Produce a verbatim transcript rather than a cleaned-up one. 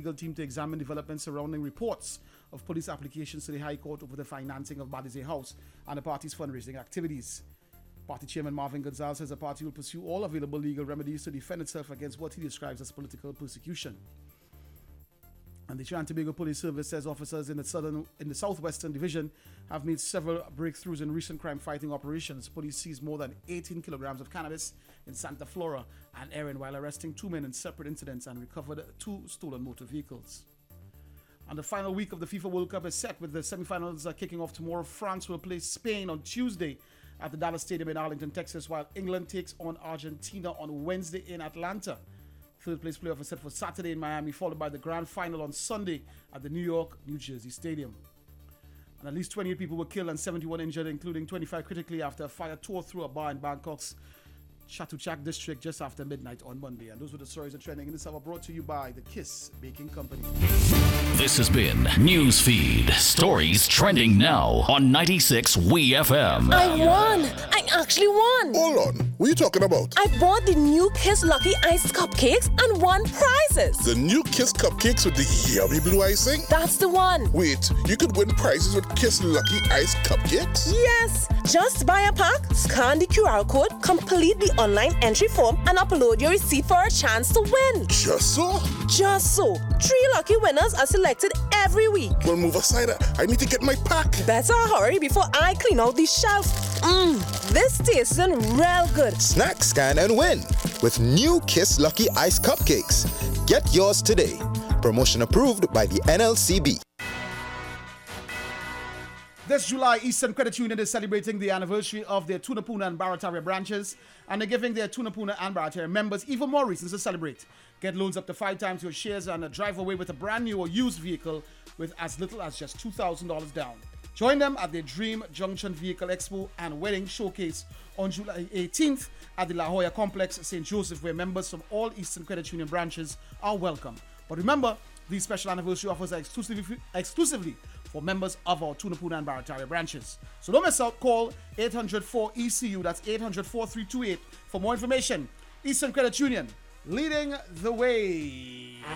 legal team to examine developments surrounding reports of police applications to the High Court over the financing of Badize House and the party's fundraising activities. Party Chairman Marvin Gonzalez says the party will pursue all available legal remedies to defend itself against what he describes as political persecution. And the Trinidad and Tobago Police Service says officers in the southern, in the southwestern division have made several breakthroughs in recent crime-fighting operations. Police seized more than eighteen kilograms of cannabis in Santa Flora and Erin while arresting two men in separate incidents and recovered two stolen motor vehicles. And the final week of the FIFA World Cup is set with the semi-finals uh, kicking off tomorrow. France will play Spain on Tuesday at the Dallas Stadium in Arlington, Texas, while England takes on Argentina on Wednesday in Atlanta. Third place playoff is set for Saturday in Miami, followed by the grand final on Sunday at the New York, New Jersey Stadium. And at least twenty-eight people were killed and seventy-one injured, including twenty-five critically after a fire tore through a bar in Bangkok's Chatuchak district just after midnight on Monday. And those were the stories that are trending in this hour, brought to you by the Kiss Baking Company. This has been Newsfeed. Stories trending now on ninety-six W E F M. I won! I actually won! Hold on. What are you talking about? I bought the new Kiss Lucky Iced Cupcakes and won prizes. The new Kiss Cupcakes with the yummy blue icing? That's the one. Wait, you could win prizes with Kiss Lucky Iced Cupcakes? Yes! Just buy a pack, scan the Q R code, complete the online entry form, and upload your receipt for a chance to win. Just so? Just so. Three lucky winners are selected every week. Well, move aside. I need to get my pack. Better hurry before I clean out the shelf. Mmm, this tastes real good. Snack, scan, and win with new Kiss Lucky Ice Cupcakes. Get yours today. Promotion approved by the N L C B. This July, Eastern Credit Union is celebrating the anniversary of their Tunapuna and Barataria branches, and they're giving their Tunapuna and Barataria members even more reasons to celebrate. Get loans up to five times your shares and drive away with a brand new or used vehicle with as little as just two thousand dollars down. Join them at their Dream Junction Vehicle Expo and Wedding Showcase on July eighteenth at the La Jolla Complex, Saint Joseph, where members from all Eastern Credit Union branches are welcome. But remember, these special anniversary offers are exclusively, exclusively for members of our Tunapuna and Barataria branches. So don't miss out. Call eight hundred four E C U, that's eight hundred four three two eight, for more information. Eastern Credit Union, leading the way.